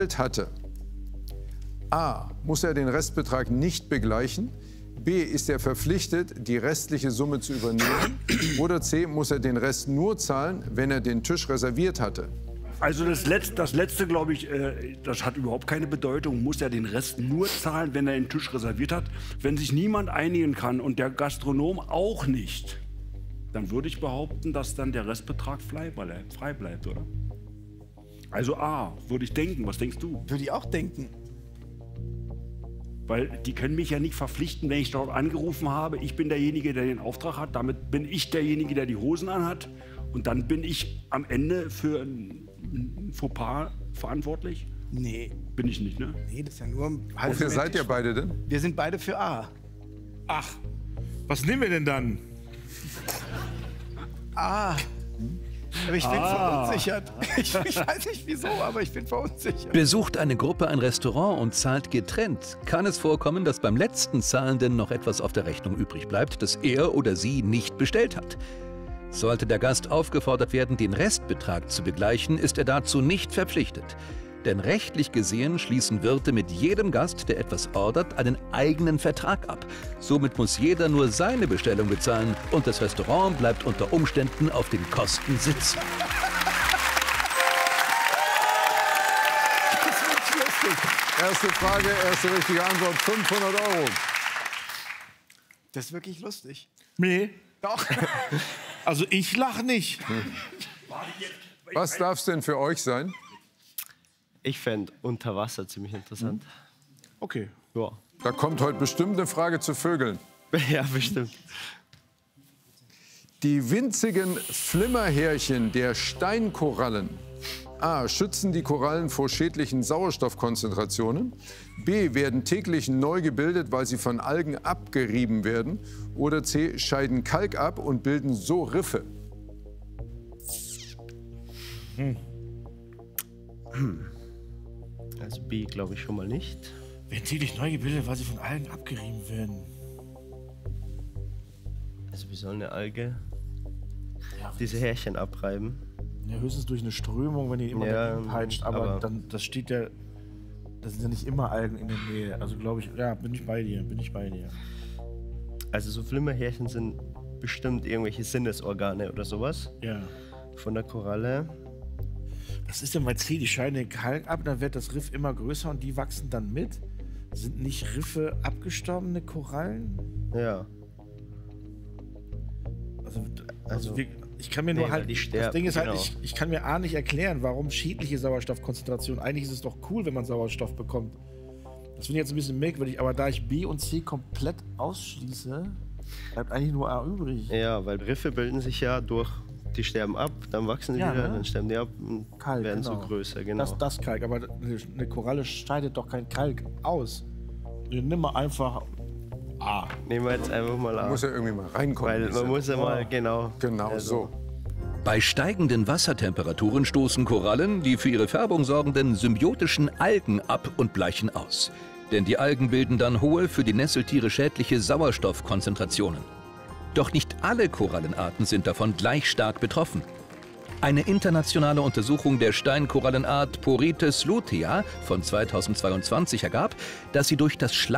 hatte. A. Muss er den Restbetrag nicht begleichen? B. Ist er verpflichtet, die restliche Summe zu übernehmen? Oder C. Muss er den Rest nur zahlen, wenn er den Tisch reserviert hatte? Also das letzte glaube ich, das hat überhaupt keine Bedeutung. Muss er den Rest nur zahlen, wenn er den Tisch reserviert hat? Wenn sich niemand einigen kann und der Gastronom auch nicht, dann würde ich behaupten, dass dann der Restbetrag frei bleibt, oder? Also A, würde ich denken. Was denkst du? Würde ich auch denken. Weil die können mich ja nicht verpflichten, wenn ich dort angerufen habe. Ich bin derjenige, der den Auftrag hat. Damit bin ich derjenige, der die Hosen anhat. Und dann bin ich am Ende für ein Fauxpas verantwortlich? Nee. Bin ich nicht, ne? Nee, das ist ja nur... Wofür seid ihr beide denn? Wir sind beide für A. Ach, was nehmen wir denn dann? A. Aber ich bin verunsichert. Ich weiß nicht wieso, aber ich bin verunsichert. Besucht eine Gruppe ein Restaurant und zahlt getrennt, kann es vorkommen, dass beim letzten Zahlenden noch etwas auf der Rechnung übrig bleibt, das er oder sie nicht bestellt hat. Sollte der Gast aufgefordert werden, den Restbetrag zu begleichen, ist er dazu nicht verpflichtet. Denn rechtlich gesehen schließen Wirte mit jedem Gast, der etwas ordert, einen eigenen Vertrag ab. Somit muss jeder nur seine Bestellung bezahlen und das Restaurant bleibt unter Umständen auf den Kosten sitzen. Erste Frage, erste richtige Antwort, 500 €. Das ist wirklich lustig. Nee. Doch. Also ich lache nicht. Was darf es denn für euch sein? Ich fände unter Wasser ziemlich interessant. Okay. Ja. Da kommt heute bestimmt eine Frage zu Vögeln. Ja, bestimmt. Die winzigen Flimmerhärchen der Steinkorallen. A. Schützen die Korallen vor schädlichen Sauerstoffkonzentrationen. B. Werden täglich neu gebildet, weil sie von Algen abgerieben werden. Oder C. Scheiden Kalk ab und bilden so Riffe. Also B glaube ich schon mal nicht. Werden täglich neu gebildet, weil sie von Algen abgerieben werden. Also wie soll eine Alge Ja, diese Härchen abreiben? ja, höchstens durch eine Strömung, wenn die immer dagegen peitscht. Aber dann, das steht ja, das sind ja nicht immer Algen in der Nähe. Also glaube ich, ja, bin ich bei dir. Also so Flimmerhärchen sind bestimmt irgendwelche Sinnesorgane oder sowas Ja. von der Koralle. Was ist denn bei C? Die scheiden den Kalk ab, dann wird das Riff immer größer und die wachsen dann mit. Sind nicht Riffe abgestorbene Korallen? Ja. Also ich kann mir nur nee, halt, die das sterben, Ding ist halt, genau. ich kann mir A nicht erklären, warum schädliche Sauerstoffkonzentration. Eigentlich ist es doch cool, wenn man Sauerstoff bekommt. Das finde ich jetzt ein bisschen merkwürdig, aber da ich B und C komplett ausschließe, bleibt eigentlich nur A übrig. Ja, weil Riffe bilden sich ja durch, die sterben ab, dann wachsen die Ja, wieder, ne? dann sterben die ab und Kalk, werden genau. so größer, genau. Das Kalk, aber eine Koralle scheidet doch kein Kalk aus. Nimm mal einfach A. Nehmen wir jetzt einfach mal an. Muss ja irgendwie mal reinkommen. Weil man muss ja mal, genau. Genau also, so. Bei steigenden Wassertemperaturen stoßen Korallen die für ihre Färbung sorgenden symbiotischen Algen ab und bleichen aus. Denn die Algen bilden dann hohe, für die Nesseltiere schädliche Sauerstoffkonzentrationen. Doch nicht alle Korallenarten sind davon gleich stark betroffen. Eine internationale Untersuchung der Steinkorallenart Poretes lutea von 2022 ergab, dass sie durch das